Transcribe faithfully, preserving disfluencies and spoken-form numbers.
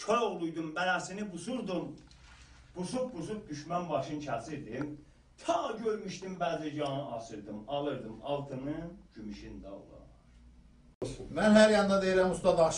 Köroğluydum, bələsini busurdum. Busub-busub düşmən başını kəsirdim. Ta görmüşdüm bəzirganı asırdım, alırdım altını, gümüşün dağlar. Mən hər yanda deyirəm usta daşı.